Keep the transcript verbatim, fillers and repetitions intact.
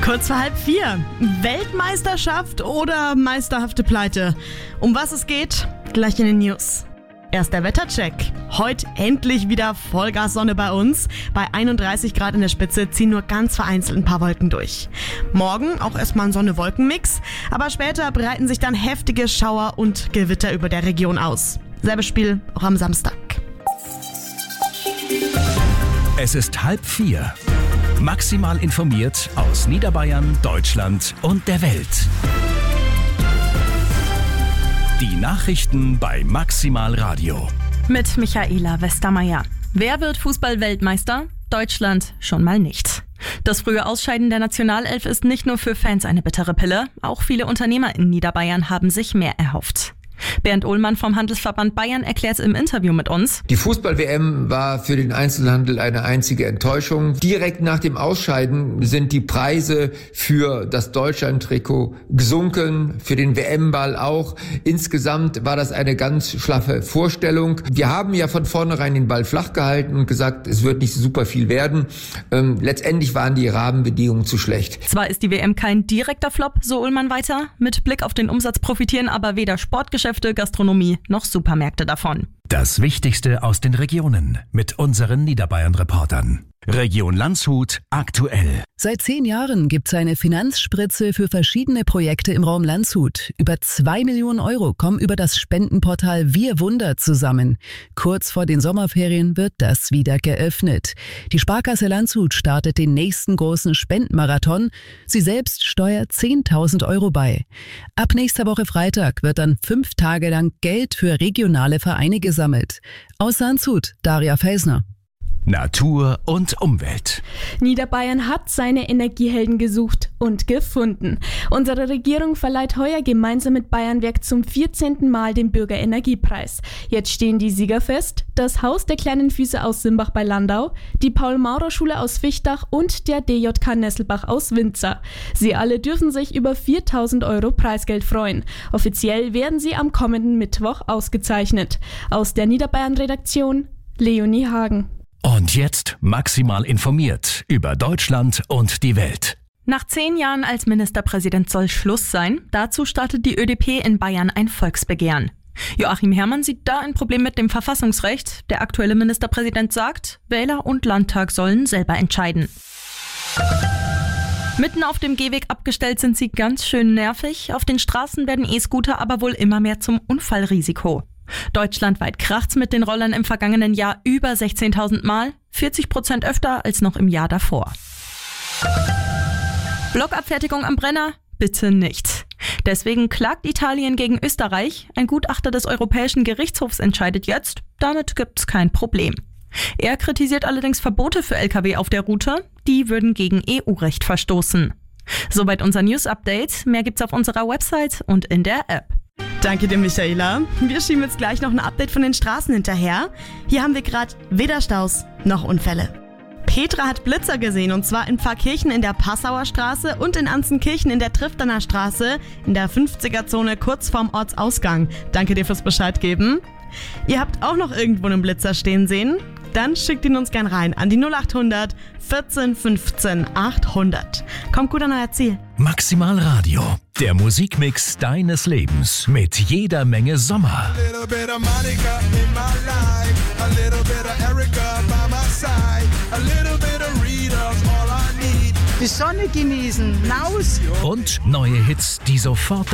Kurz vor halb vier. Weltmeisterschaft oder meisterhafte Pleite? Um was es geht, gleich in den News. Erst der Wettercheck. Heute endlich wieder Vollgas-Sonne bei uns. Bei einunddreißig Grad in der Spitze ziehen nur ganz vereinzelt ein paar Wolken durch. Morgen auch erstmal ein Sonne-Wolken-Mix, aber später breiten sich dann heftige Schauer und Gewitter über der Region aus. Selbes Spiel auch am Samstag. Es ist halb vier. Maximal informiert aus Niederbayern, Deutschland und der Welt. Die Nachrichten bei Maximal Radio. Mit Michaela Westermeier. Wer wird Fußball-Weltmeister? Deutschland schon mal nicht. Das frühe Ausscheiden der Nationalelf ist nicht nur für Fans eine bittere Pille. Auch viele Unternehmer in Niederbayern haben sich mehr erhofft. Bernd Ohlmann vom Handelsverband Bayern erklärt im Interview mit uns: Die Fußball-W M war für den Einzelhandel eine einzige Enttäuschung. Direkt nach dem Ausscheiden sind die Preise für das Deutschland-Trikot gesunken, für den W M-Ball auch. Insgesamt war das eine ganz schlaffe Vorstellung. Wir haben ja von vornherein den Ball flach gehalten und gesagt, es wird nicht super viel werden. Ähm, letztendlich waren die Rahmenbedingungen zu schlecht. Zwar ist die W M kein direkter Flop, so Ohlmann weiter. Mit Blick auf den Umsatz profitieren aber weder Sportgeschäfte, Gastronomie noch Supermärkte davon. Das Wichtigste aus den Regionen mit unseren Niederbayern-Reportern. Region Landshut aktuell. Seit zehn Jahren gibt es eine Finanzspritze für verschiedene Projekte im Raum Landshut. Über zwei Millionen Euro kommen über das Spendenportal Wir Wunder zusammen. Kurz vor den Sommerferien wird das wieder geöffnet. Die Sparkasse Landshut startet den nächsten großen Spendenmarathon. Sie selbst steuert zehntausend Euro bei. Ab nächster Woche Freitag wird dann fünf Tage lang Geld für regionale Vereine gesammelt. Aus Landshut, Daria Feisner. Natur und Umwelt. Niederbayern hat seine Energiehelden gesucht und gefunden. Unsere Regierung verleiht heuer gemeinsam mit Bayernwerk zum vierzehnten Mal den Bürgerenergiepreis. Jetzt stehen die Sieger fest: das Haus der kleinen Füße aus Simbach bei Landau, die Paul-Maurer-Schule aus Fichtach und der D J K Nesselbach aus Winzer. Sie alle dürfen sich über viertausend Euro Preisgeld freuen. Offiziell werden sie am kommenden Mittwoch ausgezeichnet. Aus der Niederbayern-Redaktion Leonie Hagen. Und jetzt maximal informiert über Deutschland und die Welt. Nach zehn Jahren als Ministerpräsident soll Schluss sein. Dazu startet die Ö D P in Bayern ein Volksbegehren. Joachim Herrmann sieht da ein Problem mit dem Verfassungsrecht. Der aktuelle Ministerpräsident sagt, Wähler und Landtag sollen selber entscheiden. Mitten auf dem Gehweg abgestellt sind sie ganz schön nervig. Auf den Straßen werden E-Scooter aber wohl immer mehr zum Unfallrisiko. Deutschlandweit kracht's mit den Rollern im vergangenen Jahr über sechzehntausend Mal, vierzig Prozent öfter als noch im Jahr davor. Blockabfertigung am Brenner? Bitte nicht. Deswegen klagt Italien gegen Österreich. Ein Gutachter des Europäischen Gerichtshofs entscheidet jetzt, damit gibt's kein Problem. Er kritisiert allerdings Verbote für L K W auf der Route. Die würden gegen E U-Recht verstoßen. Soweit unser News-Update. Mehr gibt's auf unserer Website und in der App. Danke dir, Michaela. Wir schieben jetzt gleich noch ein Update von den Straßen hinterher. Hier haben wir gerade weder Staus noch Unfälle. Petra hat Blitzer gesehen, und zwar in Pfarrkirchen in der Passauer Straße und in Anzenkirchen in der Triftener Straße in der fünfziger-Zone kurz vorm Ortsausgang. Danke dir fürs Bescheid geben. Ihr habt auch noch irgendwo einen Blitzer stehen sehen? Dann schickt ihn uns gern rein an die null achthundert vierzehn fünfzehn achthundert. Kommt gut an euer Ziel. Maximal Radio, der Musikmix deines Lebens mit jeder Menge Sommer. Die Sonne genießen, raus! Und neue Hits, die sofort